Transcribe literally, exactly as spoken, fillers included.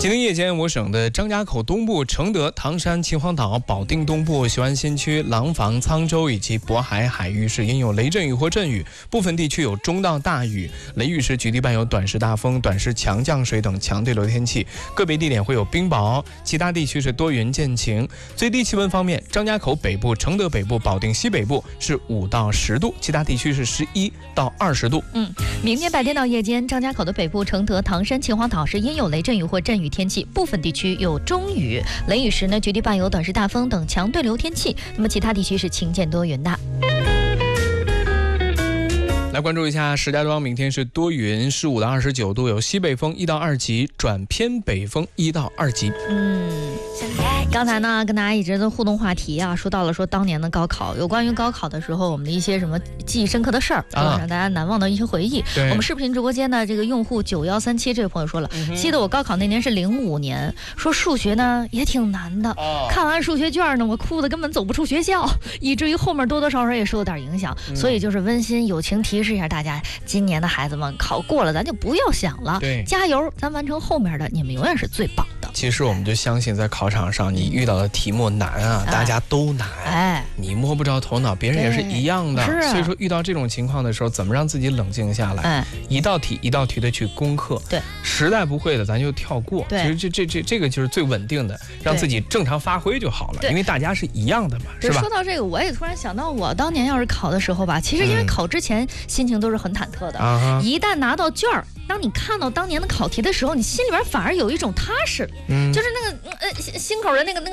今天夜间，我省的张家口东部、承德、唐山、秦皇岛、保定东部、雄安新区、廊坊、沧州以及渤海海域是应有雷阵雨或阵雨，部分地区有中到大雨，雷雨时局地伴有短时大风、短时强降水等强对流天气，个别地点会有冰雹，其他地区是多云见晴。最低气温方面，张家口北部、承德北部、保定西北部是五到十度，其他地区是十一到二十度。 嗯，明天白天到夜间，张家口的北部、承德、唐山、秦皇岛是应有雷阵雨或阵雨天气，部分地区有中雨，雷雨时呢，局地伴有短时大风等强对流天气。那么其他地区是晴见多云的。 来关注一下石家庄，明天是多云，十五到二十九度，有西北风一到二级，转偏北风一到二级。 嗯。刚才呢，跟大家一直的互动话题啊，说到了说当年的高考，有关于高考的时候我们的一些什么记忆深刻的事儿，啊、让大家难忘的一些回忆。我们视频直播间呢，这个用户九幺三七这位朋友说了，嗯、记得我高考那年是零五年，说数学呢也挺难的，哦、看完数学卷呢，我哭得根本走不出学校，以至于后面多多少少也受了点影响。嗯、所以就是温馨友情提示一下大家，今年的孩子们考过了，咱就不要想了，加油，咱完成后面的，你们永远是最棒的。 其实我们就相信，在考场上你遇到的题目难啊，哎、大家都难，哎，你摸不着头脑，别人也是一样的。啊、所以说，遇到这种情况的时候，怎么让自己冷静下来？哎，一道题一道题的去攻克。对，实在不会的，咱就跳过。对，其实这这这这个就是最稳定的，让自己正常发挥就好了。因为大家是一样的嘛，是吧？ 说到这个，我也突然想到，我当年要是考的时候吧，其实因为考之前心情都是很忐忑的，嗯、一旦拿到卷儿。当你看到当年的考题的时候，你心里边反而有一种踏实，嗯，就是那个呃心口的那个那个